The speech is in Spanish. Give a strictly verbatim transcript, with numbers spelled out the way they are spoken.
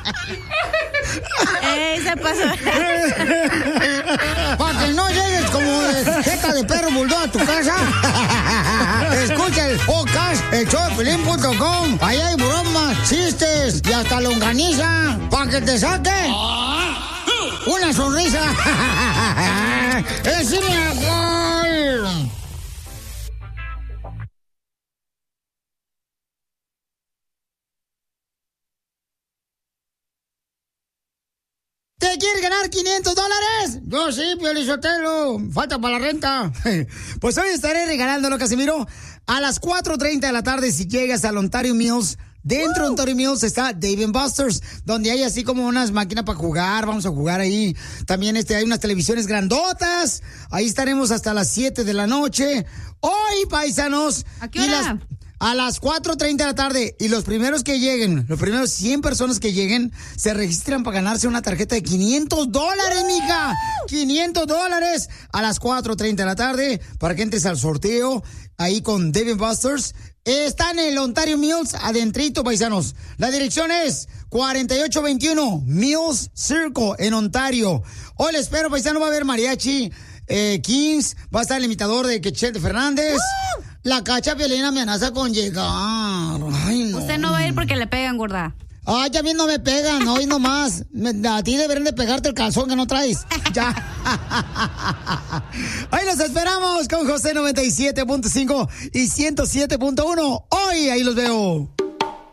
¡Ey, se pasó! Para que no llegues como jeta de perro bulldog a tu casa. Escucha el podcast, el show de Piolín punto com. Ahí hay bromas, chistes y hasta longaniza. Para que te saquen una sonrisa. ¡Es gol! ¿Te quieres ganar quinientos dólares? Yo sí, Piolizotelo. Falta para la renta. Pues hoy estaré regalándolo, Casimiro, a las cuatro treinta de la tarde si llegas al Ontario Mills. Dentro de Ontario Mills está Dave and Buster's, donde hay así como unas máquinas para jugar. Vamos a jugar ahí. También este, hay unas televisiones grandotas. Ahí estaremos hasta las siete de la noche. Hoy, paisanos. ¿A qué hora? Y las... A las cuatro treinta de la tarde. Y los primeros que lleguen, los primeros cien personas que lleguen, se registran para ganarse una tarjeta de quinientos dólares, mija. quinientos dólares a las cuatro treinta de la tarde para que entres al sorteo ahí con Dave and Buster's. Está en el Ontario Mills, adentrito, paisanos. La dirección es cuarenta y ocho veintiuno Mills Circle en Ontario. Hoy les espero, paisano. Va a haber mariachi, eh, Kings, va a estar el imitador de Quechete Fernández. ¡Uh! La Cacha Piolina me amenaza con llegar. Ay, no. Usted no va a ir porque le pegan, gorda. Ay, ya bien no me pegan, hoy nomás. Me, a ti deberían de pegarte el calzón que no traes. Ya. Ahí los esperamos con José noventa y siete punto cinco y ciento siete punto uno. Hoy ahí los veo.